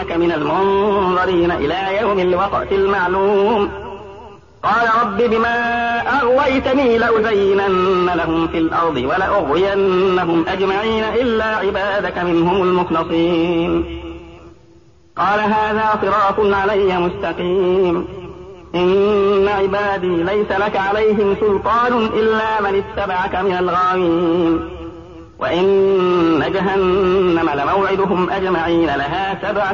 إنك من المنظرين إلى يوم الوقت المعلوم قال رب بما أغويتني لأزينن لهم في الأرض ولأغوينهم أجمعين إلا عبادك منهم المخلصين قال هذا صراط علي مستقيم إن عبادي ليس لك عليهم سلطان إلا من اتبعك من الغاوين وإن جهنم لموعدهم أجمعين لها 7